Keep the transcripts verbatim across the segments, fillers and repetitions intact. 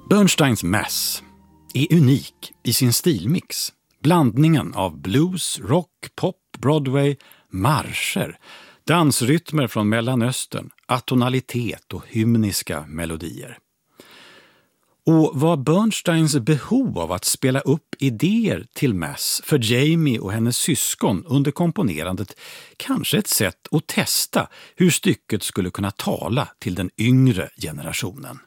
Bernsteins Mass är unik i sin stilmix. Blandningen av blues, rock, pop, Broadway, marscher, dansrytmer från Mellanöstern, atonalitet och hymniska melodier. Och var Bernsteins behov av att spela upp idéer till Mass för Jamie och hennes syskon under komponerandet kanske ett sätt att testa hur stycket skulle kunna tala till den yngre generationen.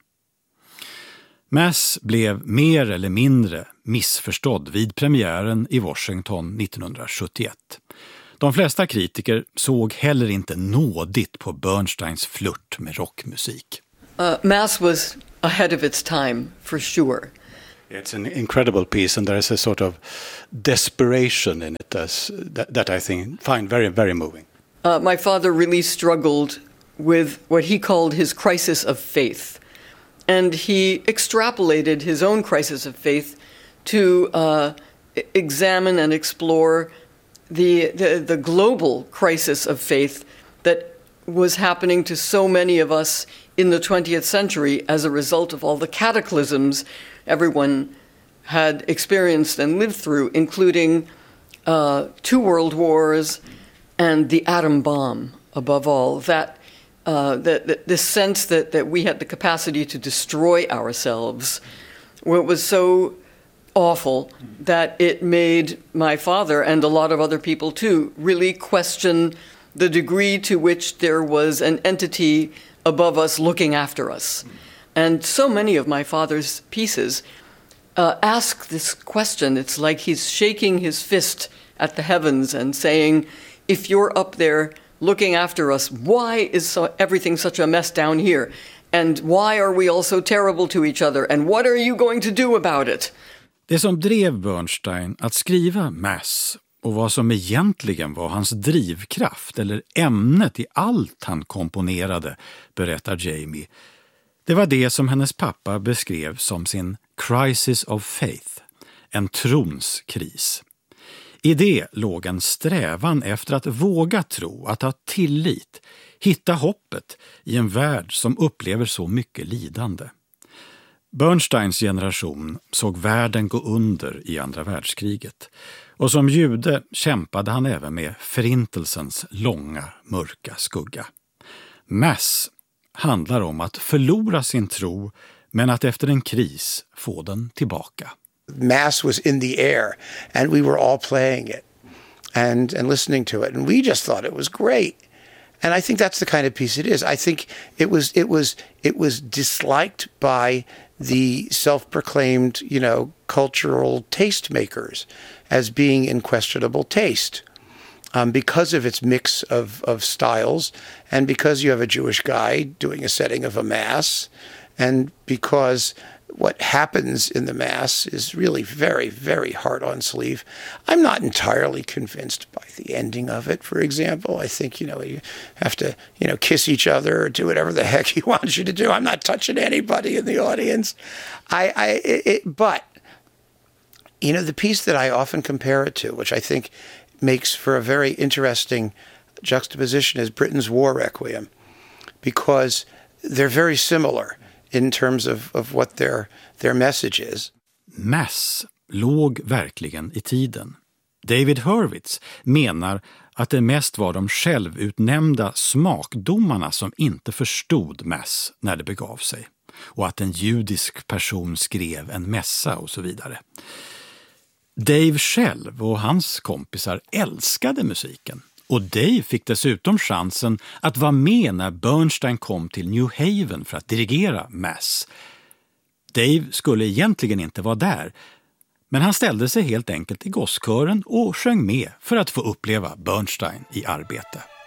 Mass blev mer eller mindre missförstådd vid premiären i Washington nittonhundrasjuttioett. De flesta kritiker såg heller inte nådigt på Bernsteins flört med rockmusik. Uh, Mass was ahead of its time, for sure. It's an incredible piece, and there is a sort of desperation in it as, that, that I think find very, very moving. Uh, my father really struggled with what he called his crisis of faith. And he extrapolated his own crisis of faith to uh, examine and explore the, the the global crisis of faith that was happening to so many of us in the twentieth century as a result of all the cataclysms everyone had experienced and lived through, including uh, two world wars and the atom bomb, above all. That Uh, the, the, the sense that, that we had the capacity to destroy ourselves was so awful that it made my father and a lot of other people too really question the degree to which there was an entity above us looking after us. And so many of my father's pieces uh, ask this question. It's like he's shaking his fist at the heavens and saying, if you're up there looking after us, why is so everything such a mess down here? And why are we all so terrible to each other? And what are you going to do about it? Det som drev Bernstein att skriva Mass och vad som egentligen var hans drivkraft eller ämnet i allt han komponerade, berättar Jamie, det var det som hennes pappa beskrev som sin crisis of faith, en tronskris. I det låg en strävan efter att våga tro, att ha tillit, hitta hoppet i en värld som upplever så mycket lidande. Bernsteins generation såg världen gå under i andra världskriget, och som jude kämpade han även med förintelsens långa, mörka skugga. Mass handlar om att förlora sin tro, men att efter en kris få den tillbaka. Mass was in the air, and we were all playing it and and listening to it, and we just thought it was great. And I think that's the kind of piece it is. I think it was it was it was disliked by the self-proclaimed, you know, cultural tastemakers as being in questionable taste, um, because of its mix of of styles, and because you have a Jewish guy doing a setting of a mass, and because what happens in the Mass is really very, very hard on sleeve. I'm not entirely convinced by the ending of it, for example. I think, you know, you have to, you know, kiss each other or do whatever the heck he wants you to do. I'm not touching anybody in the audience. I, I, it, but, you know, the piece that I often compare it to, which I think makes for a very interesting juxtaposition, is Britain's War Requiem, because they're very similar in terms of, of what their, their message is. Mass låg verkligen i tiden. David Hurwitz menar att det mest var de självutnämnda smakdomarna som inte förstod Mass när det begav sig, och att en judisk person skrev en mässa och så vidare. Dave själv och hans kompisar älskade musiken. Och Dave fick dessutom chansen att vara med när Bernstein kom till New Haven för att dirigera Mass. Dave skulle egentligen inte vara där, men han ställde sig helt enkelt i gosskören och sjöng med för att få uppleva Bernstein i arbete.